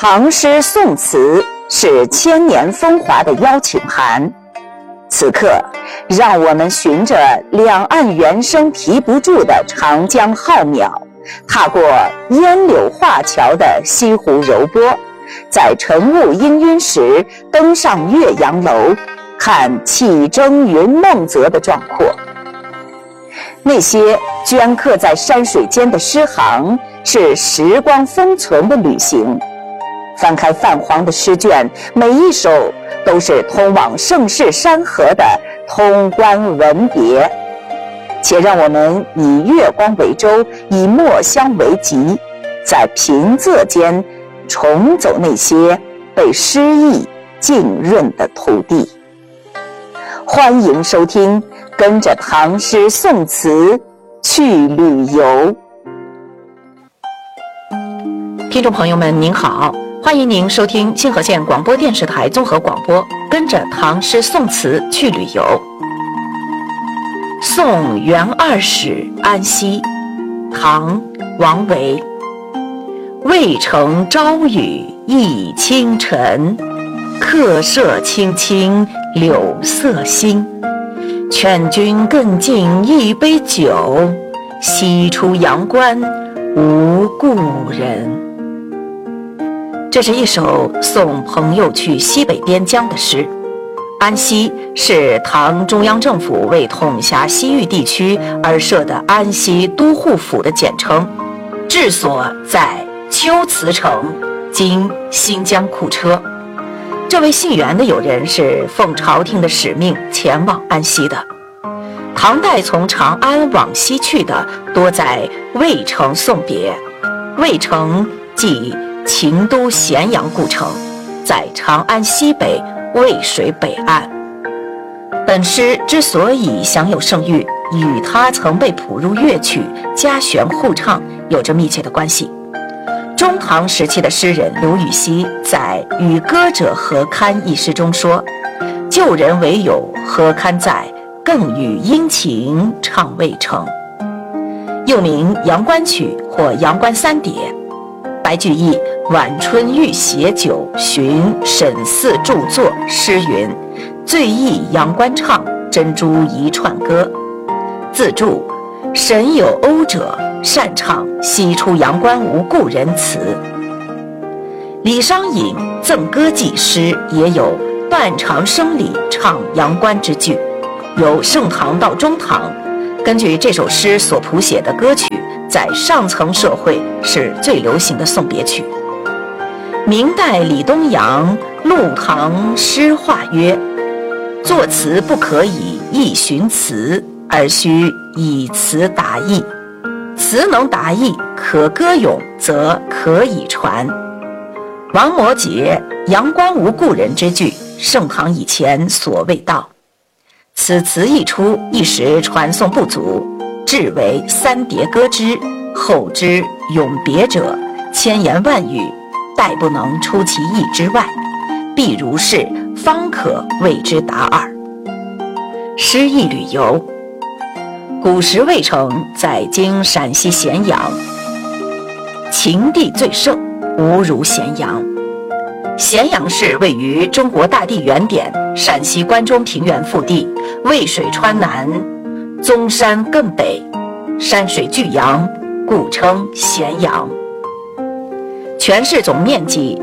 唐诗宋词是千年风华的邀请函。此刻，让我们循着两岸猿声啼不住的长江浩渺，踏过烟柳画桥的西湖柔波，在晨雾氤氲时登上岳阳楼，看气蒸云梦泽的壮阔。那些镌刻在山水间的诗行，是时光封存的旅行。翻开泛黄的诗卷，每一首都是通往盛世山河的通关文别。且让我们以月光为舟，以墨香为笈，在平仄间重走那些被诗意浸润的土地。欢迎收听，跟着唐诗宋词去旅游。 听众朋友们您好，欢迎您收听清河县广播电视台综合广播，跟着唐诗宋词去旅游。送元二使安西，唐·王维。渭城朝雨浥轻尘，客舍青青柳色新。劝君更尽一杯酒，西出阳关无故人。这是一首送朋友去西北边疆的诗。安西是唐中央政府为统辖西域地区而设的安西都护府的简称，治所在龟兹城，今新疆库车。这位姓袁的友人是奉朝廷的使命前往安西的。唐代从长安往西去的多在渭城送别，渭城即秦都咸阳故城，在长安西北渭水北岸。本诗之所以享有盛誉，与他曾被谱入乐曲、家弦互唱有着密切的关系。中唐时期的诗人刘禹锡在《与歌者何堪》一诗中说：“旧人唯有何堪在，更与殷勤唱渭城。”又名《阳关曲》或《阳关三叠》。白居易《晚春遇携酒寻沈四著作》诗云：“醉忆阳关唱，珍珠一串歌。”自注：沈有讴者，擅唱西出阳关无故人词。李商隐《赠歌记》诗也有断肠声里唱阳关之句。由盛唐到中唐，根据这首诗所谱写的歌曲，在上层社会是最流行的送别曲。明代李东阳《陆唐诗话》曰：“作词不可以意寻词，而须以词达意。词能达意，可歌咏，则可以传。”王摩诘《阳关无故人》之句，盛唐以前所未到。此词一出，一时传颂不足，至为三叠歌之，后之咏别者，千言万语，殆不能出其意之外，必如是，方可谓之达耳。诗意旅游。古时渭城在今陕西咸阳，秦地最盛，无如咸阳。咸阳市位于中国大地原点陕西关中平原腹地，渭水川南，宗山艮北，山水巨阳，故称咸阳。全市总面积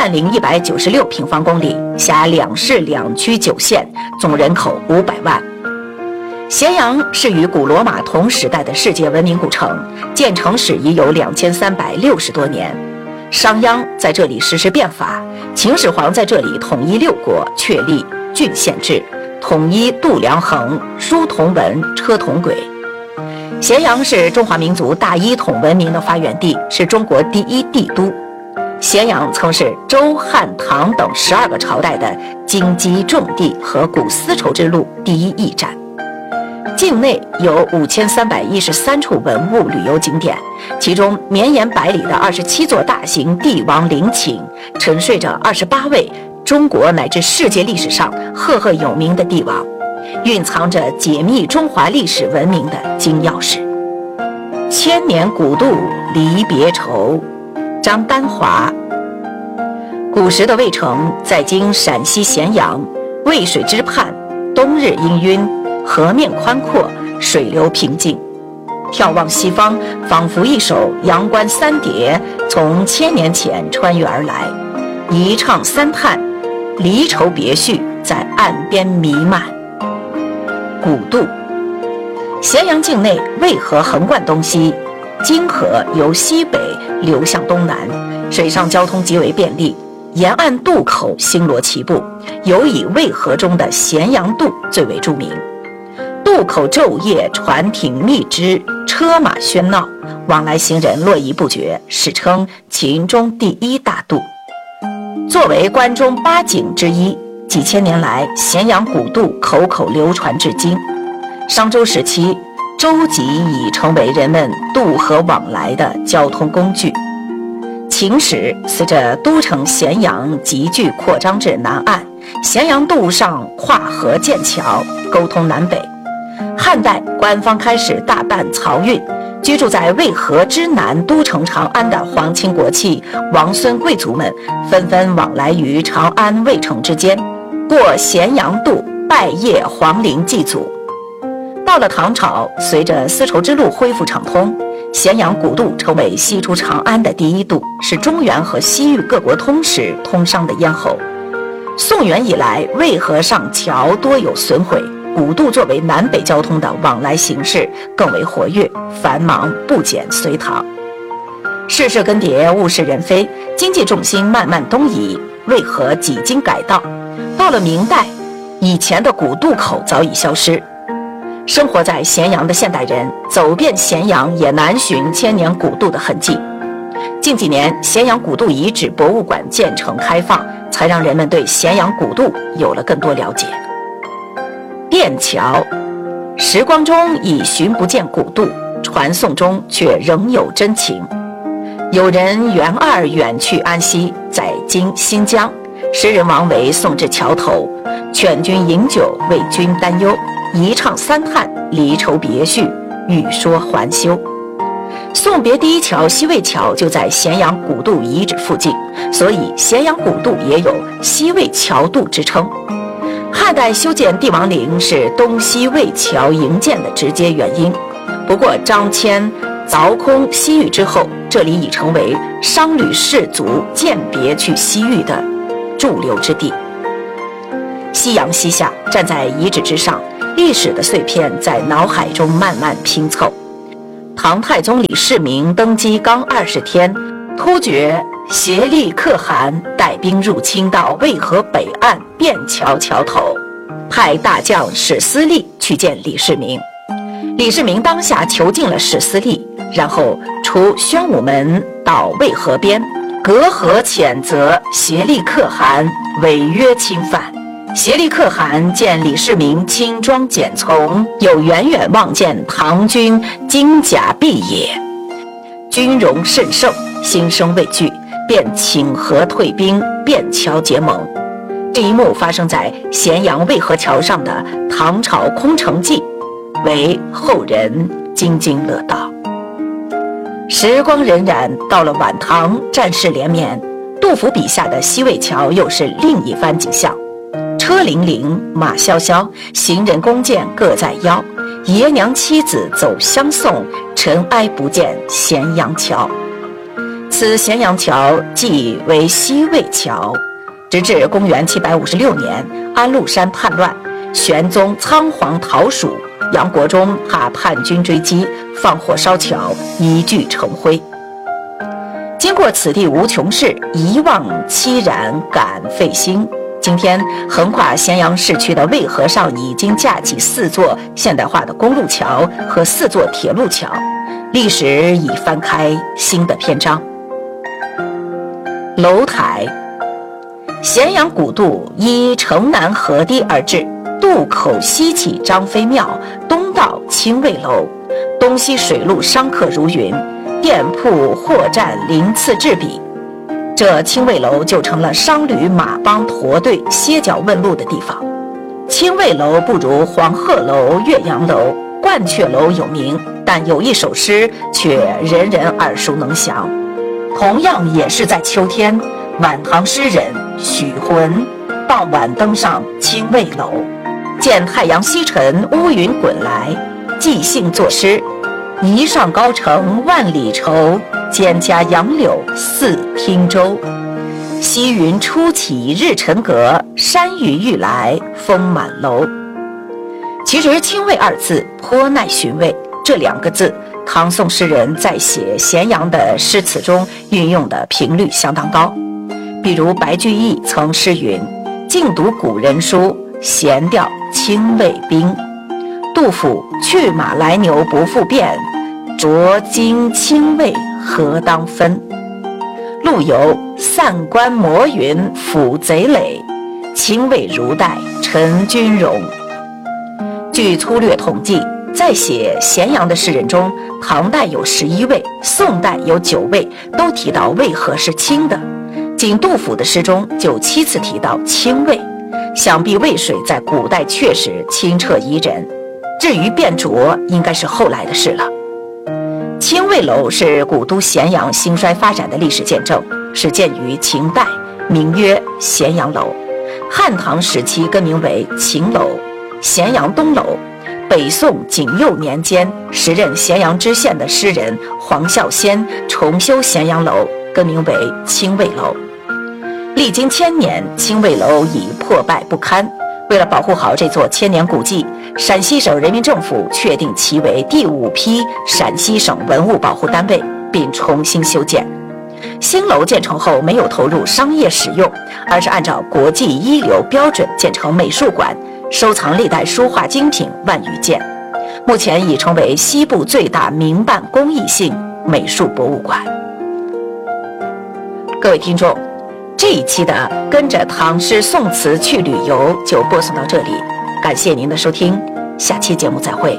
10196平方公里，辖2市2区9县，总人口500万。咸阳是与古罗马同时代的世界文明古城，建成史已有2360多年。商鞅在这里实施变法，秦始皇在这里统一6国，确立郡县制，统一度量衡，书同文，车同轨。咸阳是中华民族大一统文明的发源地，是中国第一帝都。咸阳曾是周、汉、唐等12个朝代的经畿重地和古丝绸之路第一驿站。境内有5313处文物旅游景点，其中绵延百里的27座大型帝王陵寝，沉睡着28位中国乃至世界历史上赫赫有名的帝王，蕴藏着解密中华历史文明的金钥匙。千年古渡离别愁，张丹华。 古时的渭城在今陕西咸阳，渭水之畔，冬日氤氲，河面宽阔，水流平静。眺望西方，仿佛一首阳关三叠从千年前穿越而来，一唱三叹，离愁别绪在岸边弥漫。古渡，咸阳境内渭河横贯东西，泾河由西北流向东南，水上交通极为便利，沿岸渡口星罗棋布，尤以渭河中的咸阳渡最为著名。渡口昼夜船艇密支，车马喧闹，往来行人络绎不绝，史称秦中第一大渡。作为关中八景之一，几千年来咸阳古渡口口流传至今。商周时期，舟楫已成为人们渡河往来的交通工具。秦时，随着都城咸阳急剧扩张至南岸，咸阳渡上跨河建桥，沟通南北。汉代，官方开始大办漕运，居住在渭河之南都城长安的皇亲国戚、王孙贵族们纷纷往来于长安、渭城之间，过咸阳渡拜谒皇陵祭祖。到了唐朝，随着丝绸之路恢复畅通，咸阳古渡成为西出长安的第一渡，是中原和西域各国通使通商的咽喉。宋元以来，渭河上桥多有损毁，古渡作为南北交通的往来形式更为活跃，繁忙不减隋唐。世事更迭，物是人非，经济重心慢慢东移，渭河几经改道。到了明代，以前的古渡口早已消失。生活在咸阳的现代人走遍咸阳也难寻千年古渡的痕迹。近几年，咸阳古渡遗址博物馆建成开放，才让人们对咸阳古渡有了更多了解。便桥，时光中已寻不见古渡，传颂中却仍有真情。有人元二远去安西，在今新疆，诗人王维送至桥头，劝君饮酒，为君担忧，一唱三叹，离愁别绪，欲说还休。送别第一桥西渭桥就在咸阳古渡遗址附近，所以咸阳古渡也有西渭桥渡之称。汉代修建帝王陵是东西渭桥营建的直接原因，不过张骞凿空西域之后，这里已成为商旅士族饯别去西域的驻留之地。夕阳西下，站在遗址之上，历史的碎片在脑海中慢慢拼凑。唐太宗李世民登基刚20天，突厥协力可汗带兵入侵到渭河北岸便桥桥头，派大将史思利去见李世民。李世民当下囚禁了史思利，然后出宣武门到渭河边，隔河谴责协力可汗违约侵犯。协力可汗见李世民轻装简从，又远远望见唐军金甲毕也，军容甚盛，心生畏惧，便请和退兵，便桥结盟。这一幕发生在咸阳渭河桥上的唐朝空城计，为后人津津乐道。时光荏苒，到了晚唐，战事连绵，杜甫笔下的西渭桥又是另一番景象。车辚辚，马萧萧，行人弓箭各在腰，爷娘妻子走相送，尘埃不见咸阳桥。此咸阳桥即为西渭桥，直至公元756年，安禄山叛乱，玄宗仓皇逃蜀，杨国忠怕叛军追击，放火烧桥，一炬成灰。经过此地无穷事，一望凄然感费心。今天横跨咸阳市区的渭河上已经架起4座现代化的公路桥和4座铁路桥，历史已翻开新的篇章。楼台，咸阳古渡依城南河堤而治，渡口西起张飞庙，东到清渭楼，东西水路商客如云，店铺货站鳞次栉比。这清渭楼就成了商旅马帮驼队歇脚问路的地方。清渭楼不如黄鹤楼、岳阳楼、鹳雀楼有名，但有一首诗却人人耳熟能详。同样也是在秋天， 晚唐诗人许浑傍晚登上清渭楼，见太阳西沉，乌云滚来，即兴作诗：一上高城万里愁，蒹葭杨柳似汀洲。西云初起日沉阁，山雨欲来风满楼。其实清渭二字颇耐寻味，这两个字唐宋诗人在写咸阳的诗词中运用的频率相当高。比如白居易曾诗云：静读古人书，闲调清渭兵。杜甫：去马来牛不复变，浊金清渭何当分。陆游：散关摩云抚贼垒，清渭如带陈君荣。据粗略统计，在写咸阳的诗人中，唐代有11位，宋代有9位，都提到渭河是清的。仅杜甫的诗中就7次提到清渭，想必渭水在古代确实清澈宜人。至于变浊，应该是后来的事了。清渭楼是古都咸阳兴衰发展的历史见证，是建于秦代，名曰咸阳楼。汉唐时期更名为秦楼、咸阳东楼。北宋景佑年间，时任咸阳知县的诗人黄孝先重修咸阳楼，更名为清渭楼。历经千年，清渭楼已破败不堪。为了保护好这座千年古迹，陕西省人民政府确定其为第5批陕西省文物保护单位，并重新修建。新楼建成后没有投入商业使用，而是按照国际一流标准建成美术馆，收藏历代书画精品万余件，目前已成为西部最大民办公益性美术博物馆。各位听众，这一期的跟着唐诗宋词去旅游就播送到这里，感谢您的收听，下期节目再会。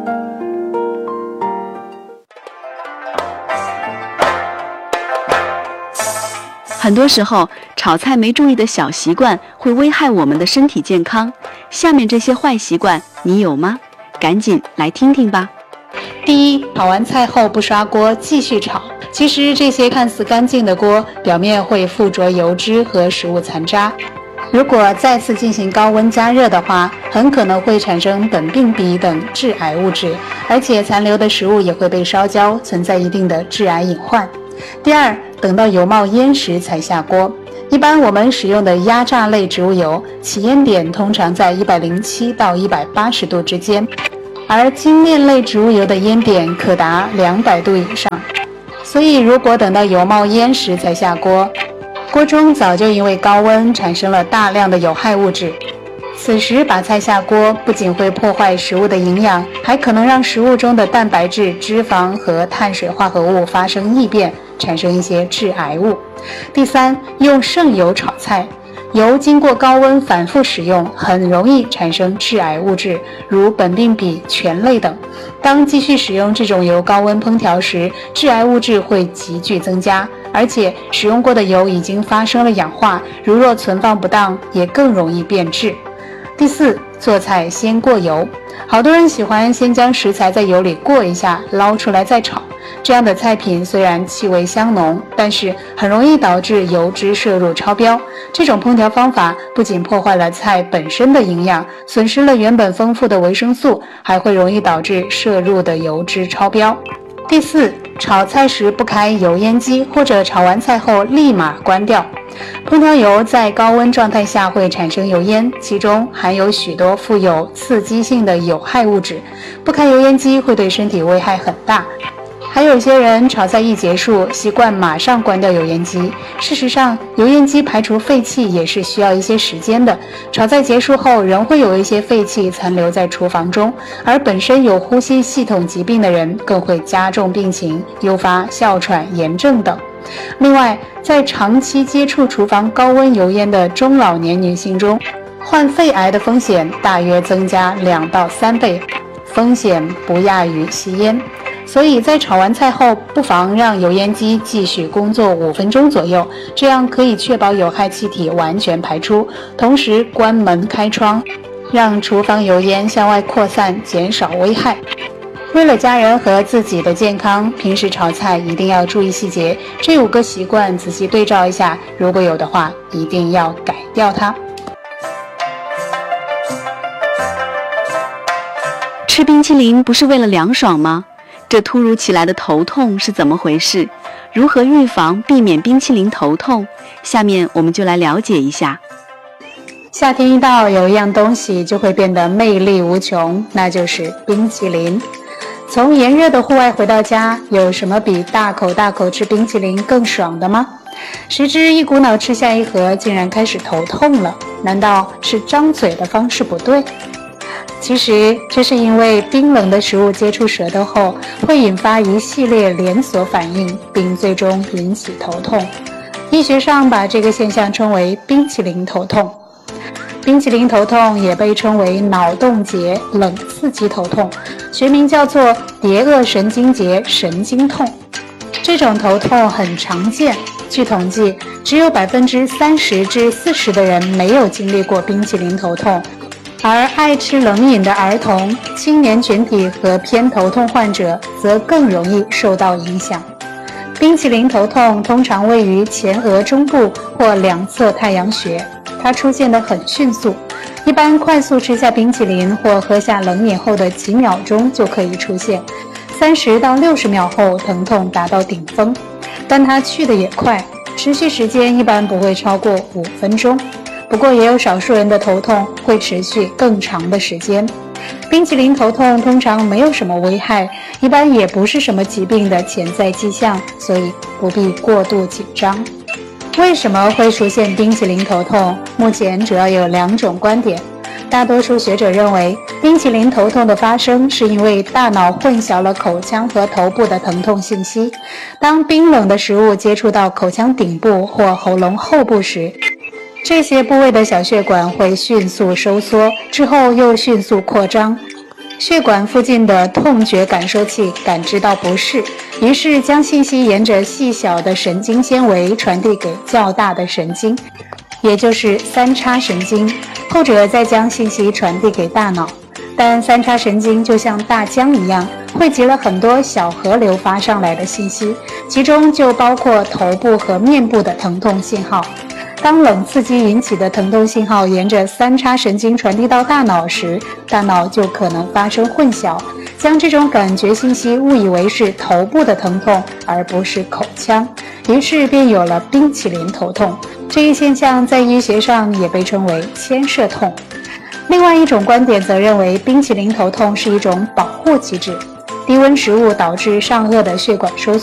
很多时候，炒菜没注意的小习惯会危害我们的身体健康。下面这些坏习惯你有吗？赶紧来听听吧。 第一，炒完菜后不刷锅继续炒。其实这些看似干净的锅，表面会附着油脂和食物残渣。如果再次进行高温加热的话，很可能会产生苯并芘等致癌物质，而且残留的食物也会被烧焦，存在一定的致癌隐患。第二，等到油冒烟时才下锅。一般我们使用的压榨类植物油，起烟点通常在107到180度之间，而精炼类植物油的烟点可达200度以上。所以如果等到油冒烟时才下锅，锅中早就因为高温产生了大量的有害物质。此时把菜下锅，不仅会破坏食物的营养，还可能让食物中的蛋白质、脂肪和碳水化合物发生异变，产生一些致癌物。第三，用剩油炒菜。油经过高温反复使用，很容易产生致癌物质，如苯并芘、醛类等。当继续使用这种油高温烹调时，致癌物质会急剧增加，而且使用过的油已经发生了氧化，如若存放不当，也更容易变质。第四，做菜先过油。好多人喜欢先将食材在油里过一下，捞出来再炒。这样的菜品虽然气味香浓，但是很容易导致油脂摄入超标。这种烹调方法不仅破坏了菜本身的营养，损失了原本丰富的维生素，还会容易导致摄入的油脂超标。第四，炒菜时不开油烟机，或者炒完菜后立马关掉。烹调油在高温状态下会产生油烟，其中含有许多富有刺激性的有害物质，不开油烟机会对身体危害很大。还有些人炒菜一结束，习惯马上关掉油烟机。事实上，油烟机排除废气也是需要一些时间的。炒菜结束后，仍会有一些废气残留在厨房中，而本身有呼吸系统疾病的人更会加重病情，诱发哮喘、炎症等。另外，在长期接触厨房高温油烟的中老年女性中，患肺癌的风险大约增加2到3倍，风险不亚于吸烟。所以在炒完菜后，不妨让油烟机继续工作5分钟左右，这样可以确保有害气体完全排出，同时关门开窗，让厨房油烟向外扩散，减少危害。 为了家人和自己的健康，平时炒菜一定要注意细节。这5个习惯仔细对照一下，如果有的话，一定要改掉它。 吃冰淇淋不是为了凉爽吗？这突如其来的头痛是怎么回事？如何预防避免冰淇淋头痛？下面我们就来了解一下。 夏天一到，有一样东西就会变得魅力无穷，那就是冰淇淋。从炎热的户外回到家，有什么比大口大口吃冰淇淋更爽的吗？谁知一股脑吃下一盒，竟然开始头痛了。难道是张嘴的方式不对？其实这是因为冰冷的食物接触舌头后，会引发一系列连锁反应，并最终引起头痛。医学上把这个现象称为冰淇淋头痛。冰淇淋头痛也被称为脑动节冷刺激头痛，学名叫做蝶萼神经节神经痛。这种头痛很常见，据统计，只有30%至40%的人没有经历过冰淇淋头痛。而爱吃冷饮的儿童、青年群体和偏头痛患者则更容易受到影响。冰淇淋头痛通常位于前额中部或两侧太阳穴，它出现得很迅速，一般快速吃下冰淇淋或喝下冷饮后的几秒钟就可以出现，30到60秒后疼痛达到顶峰，但它去得也快，持续时间一般不会超过5分钟。不过也有少数人的头痛会持续更长的时间。冰淇淋头痛通常没有什么危害，一般也不是什么疾病的潜在迹象，所以不必过度紧张。为什么会出现冰淇淋头痛？目前主要有2种观点。大多数学者认为，冰淇淋头痛的发生是因为大脑混淆了口腔和头部的疼痛信息。当冰冷的食物接触到口腔顶部或喉咙后部时，这些部位的小血管会迅速收缩，之后又迅速扩张。血管附近的痛觉感受器感知到不适，于是将信息沿着细小的神经纤维传递给较大的神经，也就是三叉神经，后者再将信息传递给大脑。但三叉神经就像大江一样，汇集了很多小河流发上来的信息，其中就包括头部和面部的疼痛信号。当冷刺激引起的疼痛信号沿着三叉神经传递到大脑时，大脑就可能发生混淆，将这种感觉信息误以为是头部的疼痛，而不是口腔，于是便有了冰淇淋头痛。这一现象在医学上也被称为牵涉痛。另外一种观点则认为，冰淇淋头痛是一种保护机制，低温食物导致上颚的血管收缩。